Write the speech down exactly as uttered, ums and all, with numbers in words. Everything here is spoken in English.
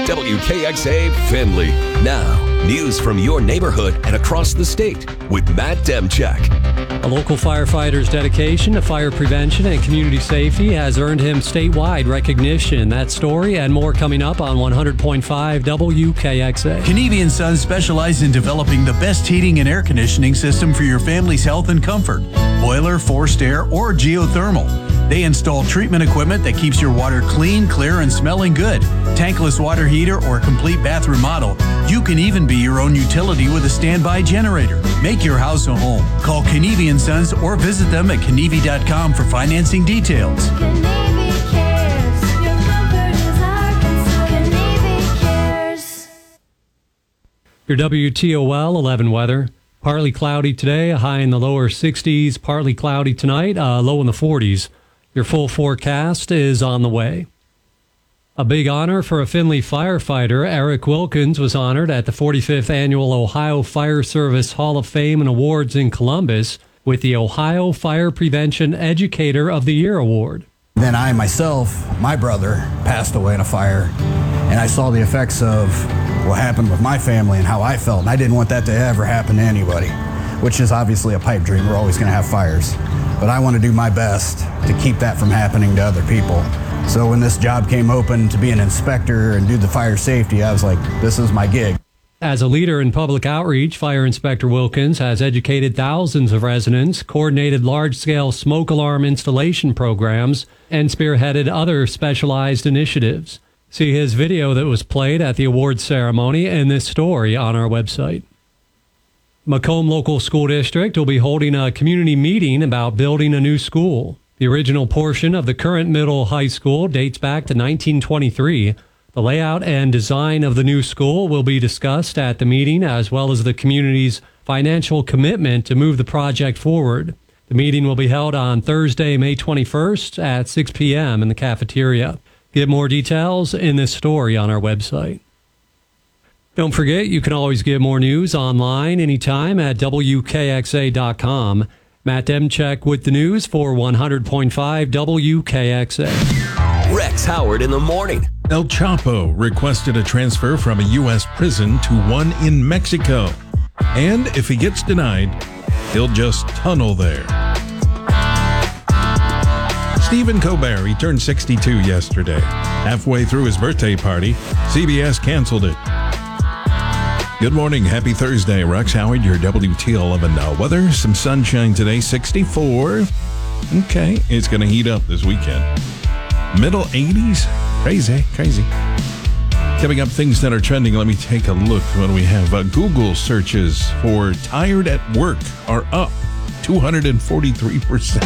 W K X A Findlay. Now, news from your neighborhood and across the state with Matt Demchak. A local firefighter's dedication to fire prevention and community safety has earned him statewide recognition. That story and more coming up on one hundred point five W K X A. Kenevi and Sons specialize in developing the best heating and air conditioning system for your family's health and comfort. Boiler, forced air, or geothermal. They install treatment equipment that keeps your water clean, clear, and smelling good. Tankless water heater or complete bathroom model. You can even be your own utility with a standby generator. Make your house a home. Call Kenevi and Sons or visit them at Kenevi dot com for financing details. Kenevi cares. Your comfort is our concern. Kenevi cares. Your W T O L eleven weather. Partly cloudy today, a high in the lower sixties. Partly cloudy tonight, uh, low in the forties. Your full forecast is on the way. A big honor for a Findlay firefighter. Eric Wilkins was honored at the forty-fifth Annual Ohio Fire Service Hall of Fame and Awards in Columbus with the Ohio Fire Prevention Educator of the Year Award. Then I myself, my brother, passed away in a fire, and I saw the effects of what happened with my family and how I felt, and I didn't want that to ever happen to anybody, which is obviously a pipe dream. We're always going to have fires. But I want to do my best to keep that from happening to other people. So when this job came open to be an inspector and do the fire safety, I was like, this is my gig. As a leader in public outreach, Fire Inspector Wilkins has educated thousands of residents, coordinated large-scale smoke alarm installation programs, and spearheaded other specialized initiatives. See his video that was played at the awards ceremony and this story on our website. Macomb Local School District will be holding a community meeting about building a new school. The original portion of the current middle high school dates back to nineteen twenty-three. The layout and design of the new school will be discussed at the meeting, as well as the community's financial commitment to move the project forward. The meeting will be held on Thursday, May twenty-first at six p.m. in the cafeteria. Get more details in this story on our website. Don't forget, you can always get more news online anytime at W K X A dot com. Matt Demchak with the news for one hundred point five W K X A. Rex Howard in the morning. El Chapo requested a transfer from a U S prison to one in Mexico. And if he gets denied, he'll just tunnel there. Stephen Colbert, he turned sixty-two yesterday. Halfway through his birthday party, C B S canceled it. Good morning. Happy Thursday. Rex Howard, your W T eleven now weather. Some sunshine today, sixty-four. Okay, it's going to heat up this weekend. Middle eighties. Crazy, crazy. Coming up, things that are trending. Let me take a look. What do we have? Uh, Google searches for tired at work are up two hundred forty-three percent.